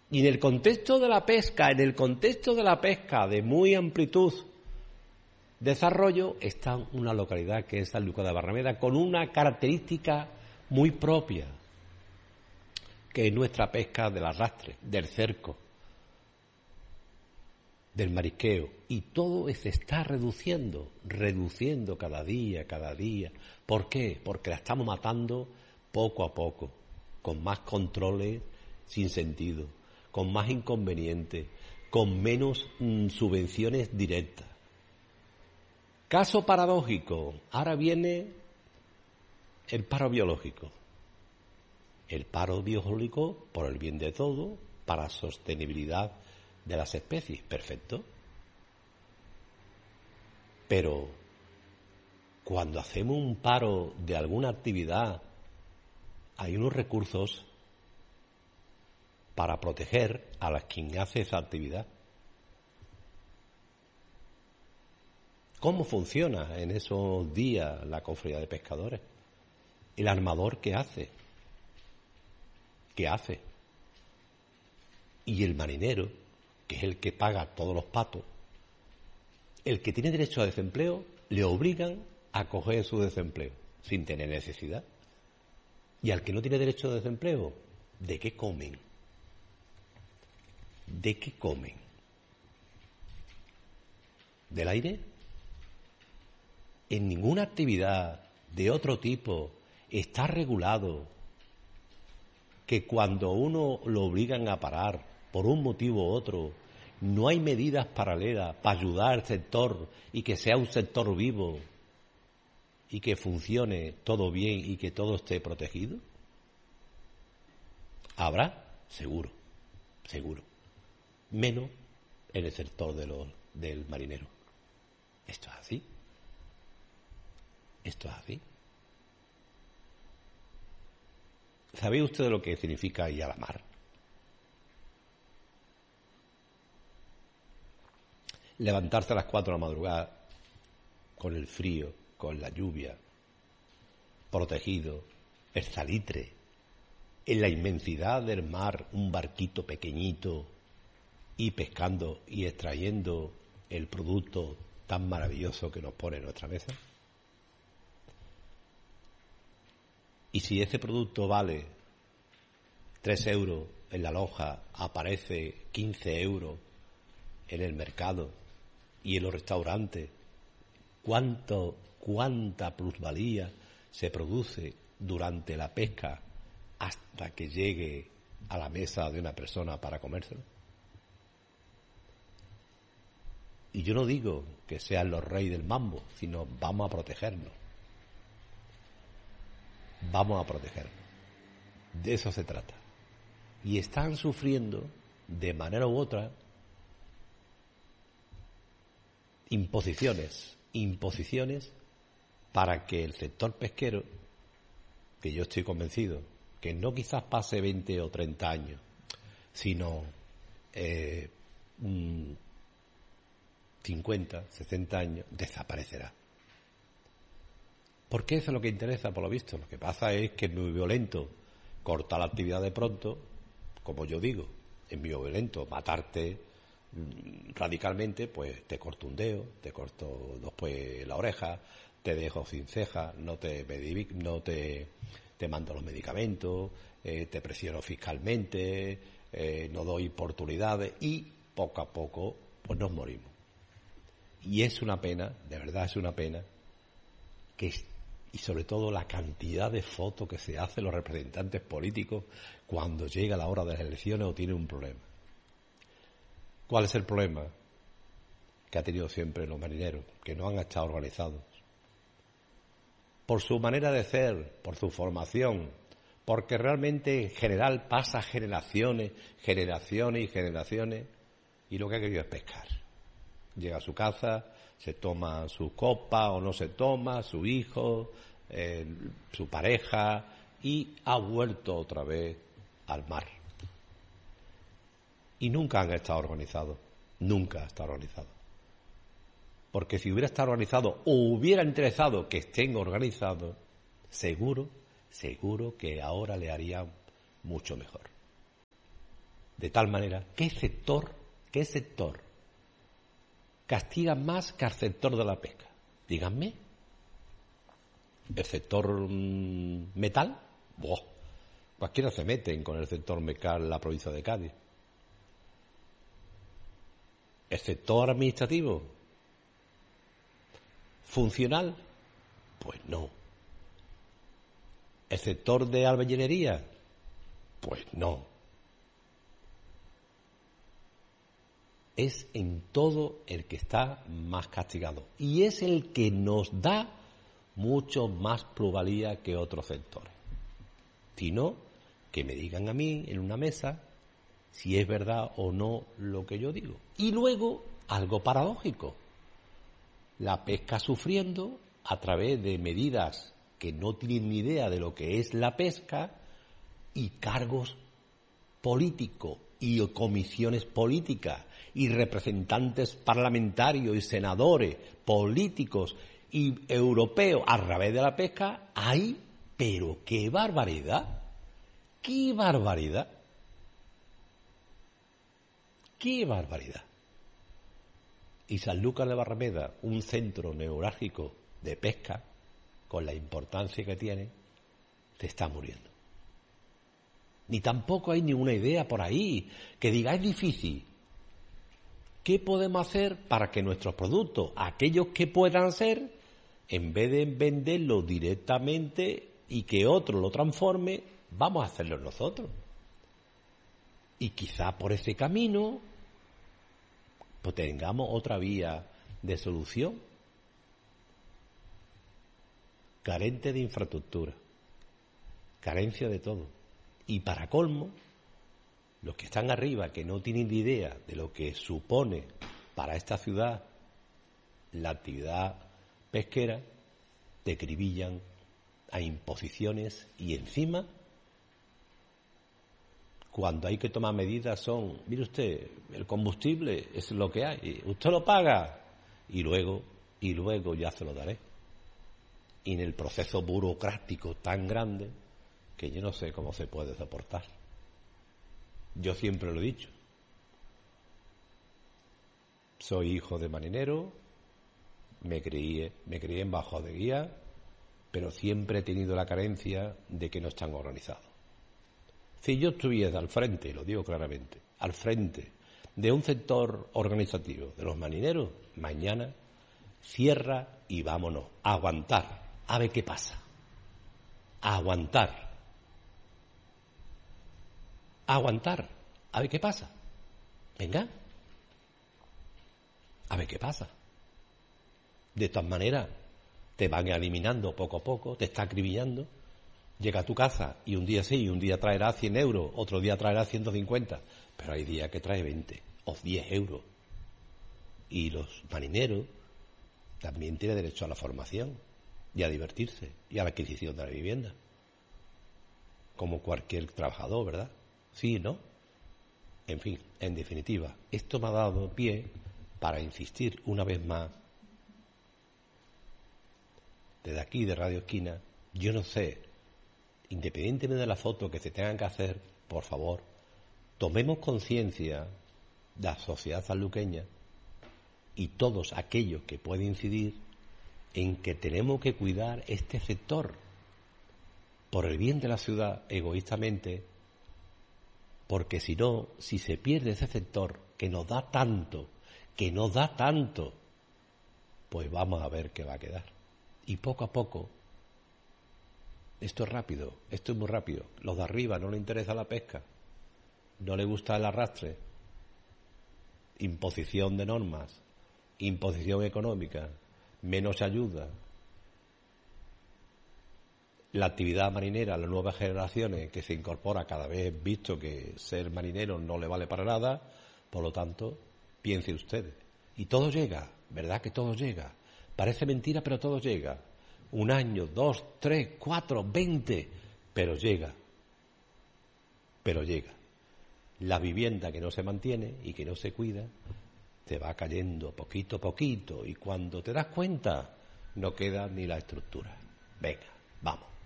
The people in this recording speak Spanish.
Y en el contexto de la pesca, de muy amplitud, desarrollo, está una localidad que es San Lucas de Barrameda con una característica muy propia, que es nuestra pesca del arrastre, del cerco, del marisqueo, y todo se está reduciendo cada día. ¿Por qué? Porque la estamos matando poco a poco, con más controles sin sentido, con más inconvenientes, con menos subvenciones directas. Caso paradójico, ahora viene el paro biológico. El paro biológico por el bien de todo, para la sostenibilidad de las especies, perfecto. Pero cuando hacemos un paro de alguna actividad, hay unos recursos para proteger a quien hace esa actividad. ¿Cómo funciona en esos días la cofradía de pescadores? ¿El armador qué hace? ¿Qué hace? Y el marinero, que es el que paga todos los patos, el que tiene derecho a desempleo, le obligan a coger su desempleo, sin tener necesidad. Y al que no tiene derecho a desempleo, ¿de qué comen? ¿De qué comen? ¿Del aire? En ninguna actividad de otro tipo está regulado que cuando uno lo obligan a parar por un motivo u otro, no hay medidas paralelas para ayudar al sector y que sea un sector vivo y que funcione todo bien y que todo esté protegido. ¿Habrá? Seguro. Menos en el sector del marinero. Esto es así. ¿Sabéis ustedes lo que significa ir a la mar? Levantarse a las 4 de la madrugada con el frío, con la lluvia, protegido, el salitre, en la inmensidad del mar, un barquito pequeñito, y pescando y extrayendo el producto tan maravilloso que nos pone en nuestra mesa. Y si ese producto vale 3 euros en la lonja, aparece 15 euros en el mercado y en los restaurantes, ¿cuánta plusvalía se produce durante la pesca hasta que llegue a la mesa de una persona para comérselo? Y yo no digo que sean los reyes del mambo, sino vamos a protegernos. De eso se trata. Y están sufriendo, de manera u otra, imposiciones para que el sector pesquero, que yo estoy convencido, que no quizás pase 20 o 30 años, sino 50, 60 años, desaparecerá. Porque eso es lo que interesa, por lo visto. Lo que pasa es que es muy violento cortar la actividad de pronto, como yo digo, es muy violento matarte radicalmente, pues te corto un dedo, te corto después la oreja, te dejo sin ceja, no te mando los medicamentos, te presiono fiscalmente, no doy oportunidades y poco a poco pues nos morimos. Y es una pena, de verdad es una pena, y sobre todo la cantidad de fotos que se hacen los representantes políticos cuando llega la hora de las elecciones o tienen un problema. ¿Cuál es el problema que ha tenido siempre los marineros? Que no han estado organizados. Por su manera de ser, por su formación, porque realmente en general pasa generaciones, y lo que ha querido es pescar. Llega a su casa, se toma su copa o no se toma, su hijo, su pareja, y ha vuelto otra vez al mar. Y nunca han estado organizados, Porque si hubiera estado organizado o hubiera interesado que estén organizados, seguro que ahora le harían mucho mejor. De tal manera, ¿qué sector castiga más que al sector de la pesca? Díganme. ¿El sector metal? ¡Buah! Cualquiera se meten con el sector metal en la provincia de Cádiz. ¿El sector administrativo? ¿Funcional? Pues no. ¿El sector de albañilería? Pues no. Es en todo el que está más castigado. Y es el que nos da mucho más plusvalía que otros sectores. Si no, que me digan a mí en una mesa si es verdad o no lo que yo digo. Y luego, algo paradójico, la pesca sufriendo a través de medidas que no tienen ni idea de lo que es la pesca y cargos políticos y comisiones políticas y representantes parlamentarios y senadores políticos y europeos a través de la pesca. ¡Ay, pero qué barbaridad! ¡Qué barbaridad! ¡Qué barbaridad! Y Sanlúcar de Barrameda, un centro neurálgico de pesca, con la importancia que tiene, se está muriendo. Ni tampoco hay ninguna idea por ahí que diga, es difícil. ¿Qué podemos hacer para que nuestros productos, aquellos que puedan ser, en vez de venderlos directamente y que otro lo transforme, vamos a hacerlo nosotros? Y quizá por ese camino pues tengamos otra vía de solución. Carente de infraestructura, carencia de todo. Y para colmo, los que están arriba, que no tienen ni idea de lo que supone para esta ciudad la actividad pesquera, te acribillan a imposiciones y encima, cuando hay que tomar medidas son, mire usted, el combustible es lo que hay, usted lo paga y luego ya se lo daré. Y en el proceso burocrático tan grande que yo no sé cómo se puede soportar. Yo siempre lo he dicho. Soy hijo de marinero, me crié en Bajo de Guía, pero siempre he tenido la carencia de que no están organizados. Si yo estuviera al frente, lo digo claramente, al frente de un sector organizativo de los marineros, mañana cierra y vámonos, a aguantar, a ver qué pasa, a aguantar, a ver qué pasa, venga, a ver qué pasa. De todas maneras, te van eliminando poco a poco, te está acribillando. Llega a tu casa y un día sí, un día traerá 100 euros, otro día traerá 150, pero hay días que trae 20 o 10 euros. Y los marineros también tienen derecho a la formación y a divertirse y a la adquisición de la vivienda, como cualquier trabajador, ¿verdad? Sí, ¿no? En fin, en definitiva, esto me ha dado pie para insistir una vez más, desde aquí de Radio Esquina, yo no sé, independientemente de la foto que se tengan que hacer, por favor, tomemos conciencia de la sociedad sanluqueña y todos aquellos que pueden incidir en que tenemos que cuidar este sector por el bien de la ciudad egoístamente, porque si no, si se pierde ese sector que nos da tanto, pues vamos a ver qué va a quedar. Y poco a poco, esto es rápido, esto es muy rápido. Los de arriba no les interesa la pesca, no les gusta el arrastre, imposición de normas, imposición económica, menos ayuda. La actividad marinera, las nuevas generaciones que se incorpora cada vez visto que ser marinero no le vale para nada, por lo tanto, piensen ustedes. Y todo llega, ¿verdad que todo llega? Parece mentira, pero todo llega. 1 año, 2, 3, 4, 20, pero llega. La vivienda que no se mantiene y que no se cuida, te va cayendo poquito a poquito y cuando te das cuenta, no queda ni la estructura. Venga, vamos.